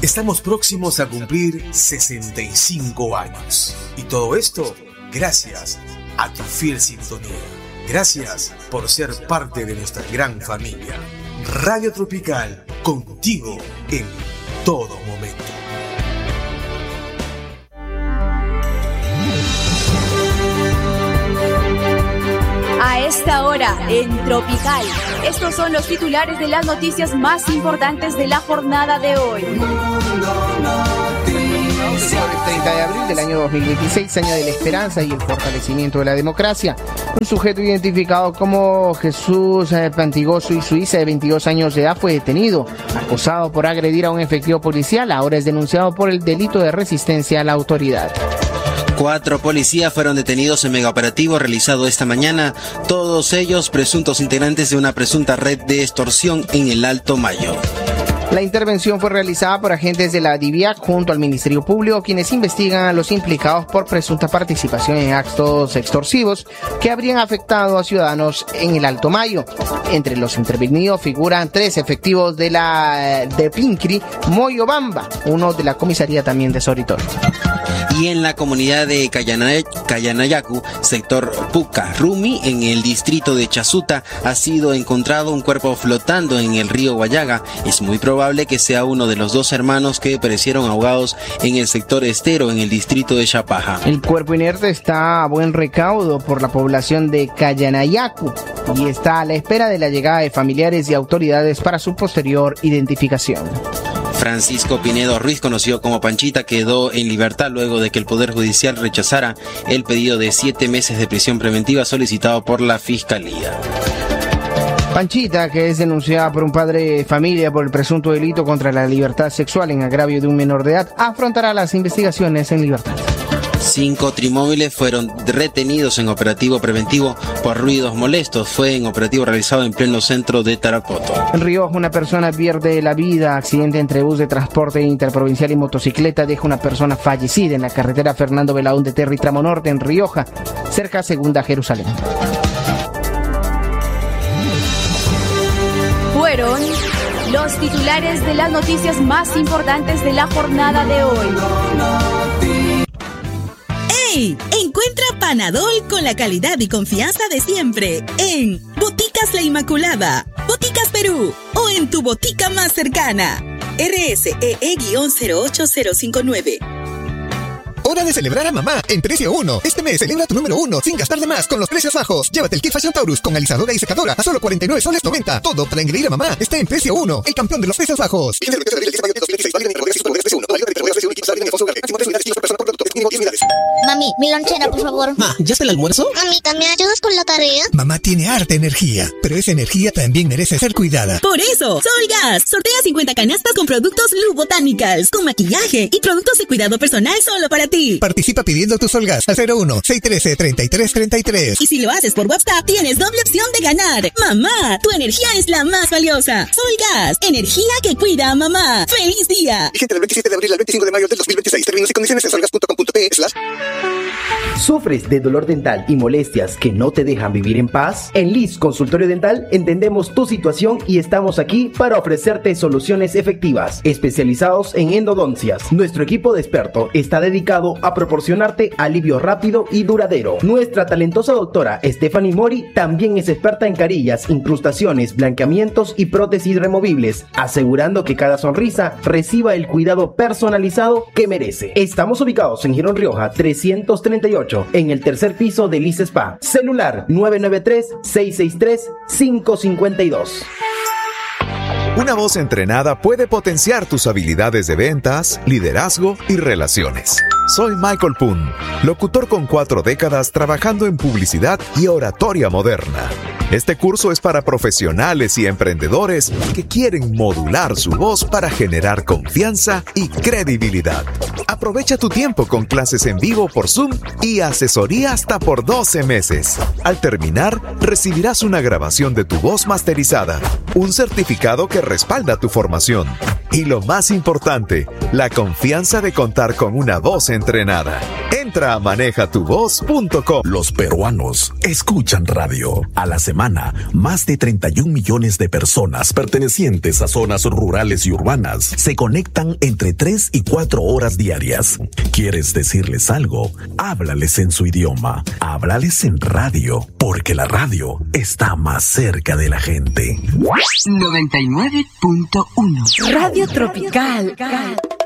Estamos próximos a cumplir 65 años. Y todo esto gracias a tu fiel sintonía. Gracias por ser parte de nuestra gran familia. Radio Tropical, contigo en todo momento. A esta hora, en Tropical, estos son los titulares de las noticias más importantes de la jornada de hoy. El 30 de abril del año 2026, año de la esperanza y el fortalecimiento de la democracia. Un sujeto identificado como Jesús Pantigoso y Suiza, de 22 años de edad, fue detenido, acusado por agredir a un efectivo policial. Ahora es denunciado por el delito de resistencia a la autoridad. 4 policías fueron detenidos en megaoperativo realizado esta mañana, todos ellos presuntos integrantes de una presunta red de extorsión en el Alto Mayo. La intervención fue realizada por agentes de la DIVIAC junto al Ministerio Público, quienes investigan a los implicados por presunta participación en actos extorsivos que habrían afectado a ciudadanos en el Alto Mayo. Entre los intervenidos figuran 3 efectivos de Pincri, Moyobamba, uno de la comisaría también de Soritoro. Y en la comunidad de Cayanayacu, sector Puca Rumi, en el distrito de Chasuta, ha sido encontrado un cuerpo flotando en el río Guayaga. Es muy probable que sea uno de los 2 hermanos que perecieron ahogados en el sector Estero, en el distrito de Chapaja. El cuerpo inerte está a buen recaudo por la población de Cayanayacu y está a la espera de la llegada de familiares y autoridades para su posterior identificación. Francisco Pinedo Ruiz, conocido como Panchita, quedó en libertad luego de que el Poder Judicial rechazara el pedido de 7 meses de prisión preventiva solicitado por la Fiscalía. Panchita, que es denunciada por un padre de familia por el presunto delito contra la libertad sexual en agravio de un menor de edad, afrontará las investigaciones en libertad. 5 trimóviles fueron retenidos en operativo preventivo por ruidos molestos. Fue en operativo realizado en pleno centro de Tarapoto. En Rioja, una persona pierde la vida. Accidente entre bus de transporte interprovincial y motocicleta deja una persona fallecida en la carretera Fernando Belaún de Terry Tramo Norte, en Rioja, cerca a Segunda Jerusalén. Fueron los titulares de las noticias más importantes de la jornada de hoy. ¡Hey! Encuentra Panadol con la calidad y confianza de siempre en Boticas La Inmaculada, Boticas Perú o en tu botica más cercana. RSEE-08059. Hora de celebrar a mamá en Precio 1. Este mes celebra tu número 1 sin gastar de más con los precios bajos. Llévate el kit Fashion Taurus con alisadora y secadora a solo 49 soles 90. Todo para engreír a mamá está en Precio 1, el campeón de los precios bajos. Mami, mi lonchera, por favor. Ma, ¿ya está el almuerzo? Mamita, ¿me ayudas con la tarea? Mamá tiene harta energía, pero esa energía también merece ser cuidada. Por eso, Solgas sortea 50 canastas con productos Lu Botanicals, con maquillaje y productos de cuidado personal solo para ti. Participa pidiendo tu Solgas al 01-613-3333. Y si lo haces por WhatsApp, tienes doble opción de ganar. Mamá, tu energía es la más valiosa. Solgas, energía que cuida a mamá. ¡Feliz día! Vigente del 27 de abril al 25 de mayo del 2026. Términos y condiciones en solgas.com.pe. ¿Sufres de dolor dental y molestias que no te dejan vivir en paz? En Liz Consultorio Dental entendemos tu situación y estamos aquí para ofrecerte soluciones efectivas, especializados en endodoncias. Nuestro equipo de expertos está dedicado a proporcionarte alivio rápido y duradero. Nuestra talentosa doctora Stephanie Mori también es experta en carillas, incrustaciones, blanqueamientos y prótesis removibles, asegurando que cada sonrisa reciba el cuidado personalizado que merece. Estamos ubicados en Girón Rioja 338, en el tercer piso de Liz Spa. Celular 993-663-552. Una voz entrenada puede potenciar tus habilidades de ventas, liderazgo y relaciones. Soy Michael Poon, locutor con 4 décadas trabajando en publicidad y oratoria moderna. Este curso es para profesionales y emprendedores que quieren modular su voz para generar confianza y credibilidad. Aprovecha tu tiempo con clases en vivo por Zoom y asesoría hasta por 12 meses. Al terminar, recibirás una grabación de tu voz masterizada, un certificado que respalda tu formación Y lo más importante, la confianza de contar con una voz entrenada. Entra a manejatuvoz.com. Los peruanos escuchan radio. A la semana, más de 31 millones de personas pertenecientes a zonas rurales y urbanas se conectan entre 3 y 4 horas diarias. ¿Quieres decirles algo? Háblales en su idioma. Háblales en radio, porque la radio está más cerca de la gente. 99.1 Radio Tropical.